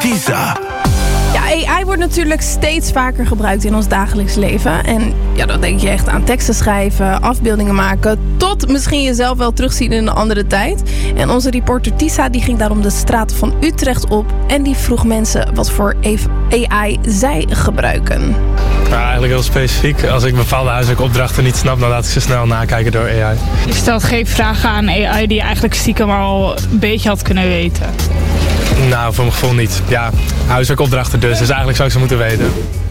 Tisa. Ja, AI wordt natuurlijk steeds vaker gebruikt in ons dagelijks leven. En ja, dan denk je echt aan teksten schrijven, afbeeldingen maken, tot misschien jezelf wel terugzien in een andere tijd. En onze reporter Tisa die ging daarom de straat van Utrecht op en die vroeg mensen wat voor AI zij gebruiken. Ja, eigenlijk heel specifiek. Als ik bepaalde huiselijke opdrachten niet snap, dan laat ik ze snel nakijken door AI. Je stelt geen vragen aan AI die je eigenlijk stiekem al een beetje had kunnen weten. Nou, voor mijn gevoel niet. Ja, huiselijke opdrachten dus eigenlijk zou ik ze moeten weten.